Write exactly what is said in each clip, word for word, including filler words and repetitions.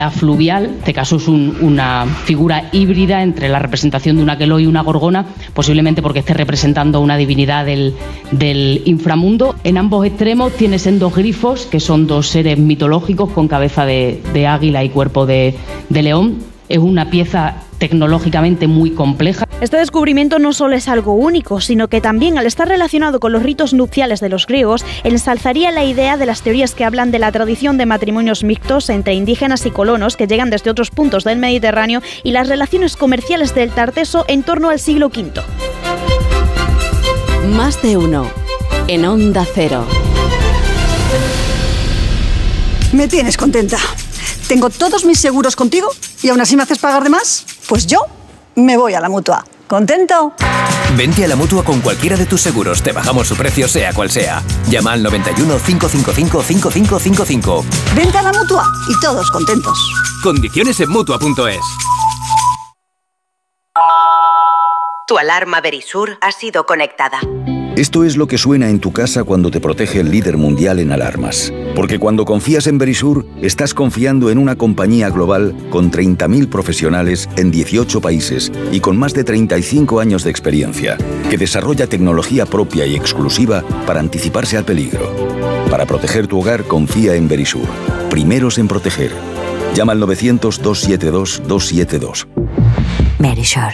fluvial, en este caso es un, una figura híbrida entre la representación de un aqueloo y una gorgona, posiblemente porque esté representando a una divinidad del, del inframundo. En ambos extremos tiene sendos grifos, que son dos seres mitológicos con cabeza de, de águila y cuerpo de, de león. Es una pieza tecnológicamente muy compleja. Este descubrimiento no solo es algo único, sino que también, al estar relacionado con los ritos nupciales de los griegos, ensalzaría la idea de las teorías que hablan de la tradición de matrimonios mixtos entre indígenas y colonos que llegan desde otros puntos del Mediterráneo y las relaciones comerciales del Tarteso en torno al siglo quinto. Más de uno en Onda Cero. Me tienes contenta. Tengo todos mis seguros contigo y aún así me haces pagar de más. Pues yo me voy a la Mutua. ¿Contento? Vente a la Mutua con cualquiera de tus seguros. Te bajamos su precio, sea cual sea. Llama al noventa y uno, cinco cinco cinco, cinco cinco cinco cinco. Vente a la Mutua y todos contentos. Condiciones en Mutua punto es. Tu alarma Verisur ha sido conectada. Esto es lo que suena en tu casa cuando te protege el líder mundial en alarmas. Porque cuando confías en Verisur, estás confiando en una compañía global con treinta mil profesionales en dieciocho países y con más de treinta y cinco años de experiencia, que desarrolla tecnología propia y exclusiva para anticiparse al peligro. Para proteger tu hogar, confía en Verisur. Primeros en proteger. Llama al novecientos, doscientos setenta y dos, doscientos setenta y dos. Verisur.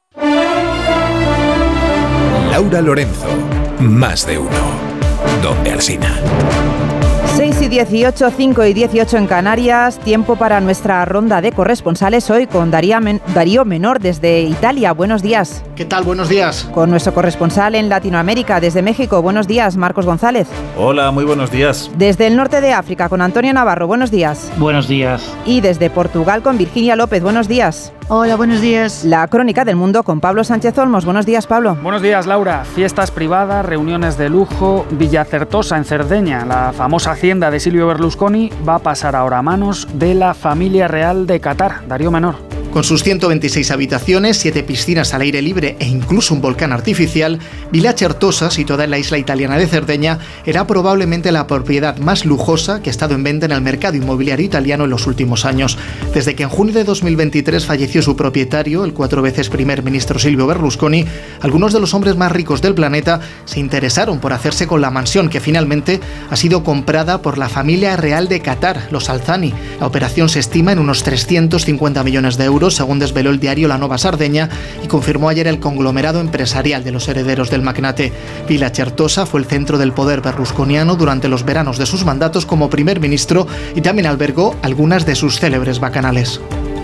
Laura Lorenzo, Más de uno. Donde Alsina. seis y dieciocho, cinco y dieciocho en Canarias, tiempo para nuestra ronda de corresponsales hoy con Darío Menor desde Italia. Buenos días. ¿Qué tal? Buenos días. Con nuestro corresponsal en Latinoamérica desde México. Buenos días, Marcos González. Hola, muy buenos días. Desde el norte de África con Antonio Navarro. Buenos días. Buenos días. Y desde Portugal con Virginia López. Buenos días. Hola, buenos días. La crónica del mundo con Pablo Sánchez Olmos. Buenos días, Pablo. Buenos días, Laura. Fiestas privadas, reuniones de lujo, Villa Certosa en Cerdeña, la famosa hacienda de Silvio Berlusconi, va a pasar ahora a manos de la familia real de Qatar. Darío Menor. Con sus ciento veintiséis habitaciones, siete piscinas al aire libre e incluso un volcán artificial, Villa Certosa, situada en la isla italiana de Cerdeña, era probablemente la propiedad más lujosa que ha estado en venta en el mercado inmobiliario italiano en los últimos años. Desde que en junio de dos mil veintitrés falleció su propietario, el cuatro veces primer ministro Silvio Berlusconi, algunos de los hombres más ricos del planeta se interesaron por hacerse con la mansión que finalmente ha sido comprada por la familia real de Qatar, los Al Thani. La operación se estima en unos trescientos cincuenta millones de euros, según desveló el diario La Nueva Sardeña y confirmó ayer el conglomerado empresarial de los herederos del magnate. Villa Certosa fue el centro del poder berlusconiano durante los veranos de sus mandatos como primer ministro y también albergó algunas de sus célebres bacanales.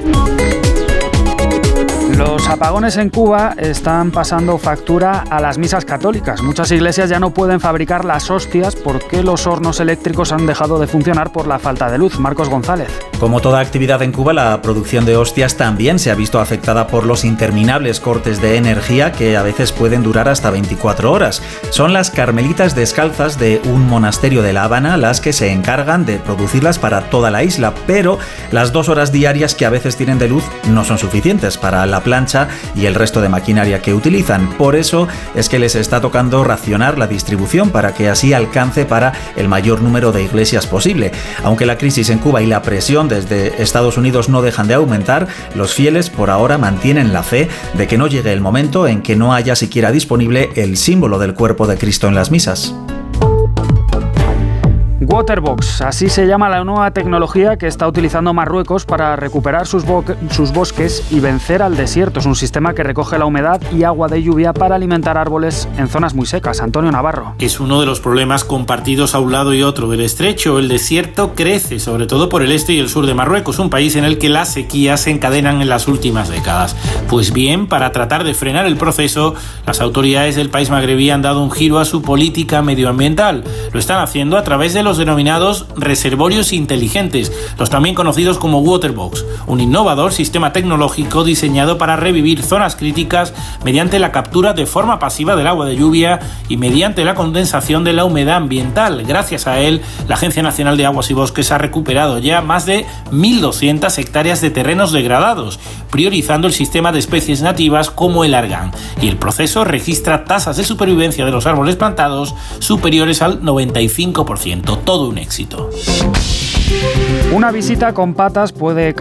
Los apagones en Cuba están pasando factura a las misas católicas. Muchas iglesias ya no pueden fabricar las hostias porque los hornos eléctricos han dejado de funcionar por la falta de luz. Marcos González. Como toda actividad en Cuba, la producción de hostias también se ha visto afectada por los interminables cortes de energía que a veces pueden durar hasta veinticuatro horas. Son las carmelitas descalzas de un monasterio de La Habana las que se encargan de producirlas para toda la isla, pero las dos horas diarias que a veces tienen de luz no son suficientes para la plancha y el resto de maquinaria que utilizan. Por eso es que les está tocando racionar la distribución para que así alcance para el mayor número de iglesias posible. Aunque la crisis en Cuba y la presión desde Estados Unidos no dejan de aumentar, los fieles por ahora mantienen la fe de que no llegue el momento en que no haya siquiera disponible el símbolo del cuerpo de Cristo en las misas. Waterbox, así se llama la nueva tecnología que está utilizando Marruecos para recuperar sus, bo- sus bosques y vencer al desierto. Es un sistema que recoge la humedad y agua de lluvia para alimentar árboles en zonas muy secas. Antonio Navarro. Es uno de los problemas compartidos a un lado y otro del estrecho. El desierto crece, sobre todo por el este y el sur de Marruecos, un país en el que las sequías se encadenan en las últimas décadas. Pues bien, para tratar de frenar el proceso, las autoridades del país magrebí han dado un giro a su política medioambiental. Lo están haciendo a través de los denominados reservorios inteligentes, los también conocidos como Waterbox, un innovador sistema tecnológico diseñado para revivir zonas críticas mediante la captura de forma pasiva del agua de lluvia y mediante la condensación de la humedad ambiental. Gracias a él, la Agencia Nacional de Aguas y Bosques ha recuperado ya más de mil doscientas hectáreas de terrenos degradados, priorizando el sistema de especies nativas como el argán, y el proceso registra tasas de supervivencia de los árboles plantados superiores al noventa y cinco por ciento. Todo un éxito. Una visita con patas puede